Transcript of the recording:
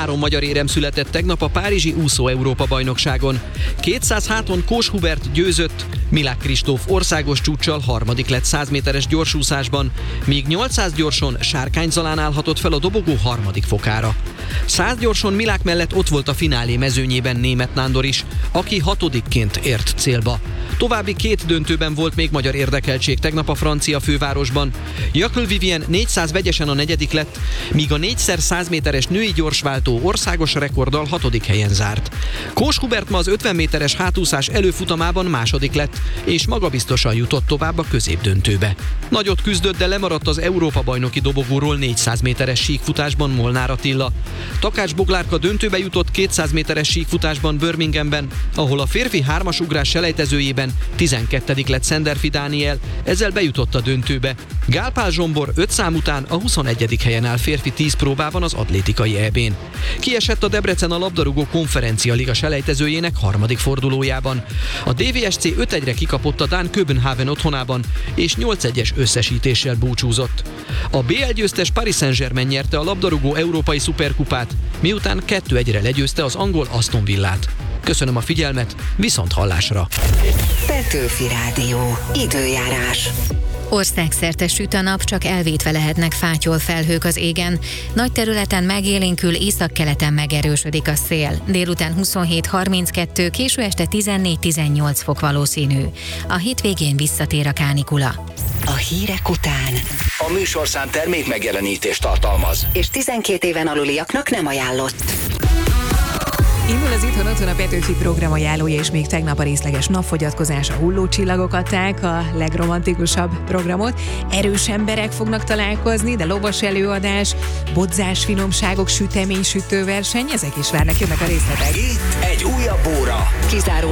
3 magyar érem született tegnap a párizsi úszó Európa-bajnokságon. 200 háton Kós Hubert győzött, Milák Kristóf országos csúccsal harmadik lett 100 méteres gyorsúszásban, míg 800 gyorson Sárkány Zalán állhatott fel a dobogó harmadik fokára. 100 gyorson Milák mellett ott volt a finálé mezőnyében Németh Nándor is, aki 6-ként ért célba. További 2 döntőben volt még magyar érdekeltség tegnap a francia fővárosban. Jakl Vivien 400 vegyesen a 4. lett, míg a 4x100 méteres női gyorsváltó országos rekorddal 6. helyen zárt. Kós Hubert ma az 50 méteres hátúszás előfutamában 2. lett, és magabiztosan jutott tovább a középdöntőbe. Nagyot küzdött, de lemaradt az Európa-bajnoki dobogóról 400 méteres síkfutásban Molnár Attila. Takács Boglárka döntőbe jutott 200 méteres síkfutásban Birminghamben, ahol a férfi 3-as ugrás selejtezőjében 12. lett Szenderfi Dániel, ezzel bejutott a döntőbe. Gál Pál Zsombor 5 szám után a 21. helyen áll férfi 10 próbában az atlétikai EB-n. Kiesett a Debrecen a labdarúgó konferencia liga selejtezőjének 3. fordulójában. A DVSC 5-1-re kikapott a dán Köbenhavn otthonában, és 8-1-es összesítéssel búcsúzott. A BL győztes Paris Saint-Germain nyerte a labdarúgó európai szuperkupát, miután 2-1-re legyőzte az angol Aston Villát. Köszönöm a figyelmet, viszont hallásra! Petőfi Rádió. Időjárás. Országszerte süt a nap, csak elvétve lehetnek fátyol felhők az égen. Nagy területen megélénkül, északkeleten megerősödik a szél. Délután 27-32, késő este 14-18 fok valószínű. A hétvégén visszatér a kánikula. A hírek után. A műsorszám termék megjelenítést tartalmaz. És 12 éven aluliaknak nem ajánlott. Indul az Itthon Otthon a Petőfi program ajánlója, és még tegnap a részleges napfogyatkozás, a hullócsillagok adták a legromantikusabb programot. Erős emberek fognak találkozni, de lovas előadás, bodzás finomságok, sütemény sütőverseny, ezek is várnak, jönnek a részletek. Itt egy újabb óra. Kizárólag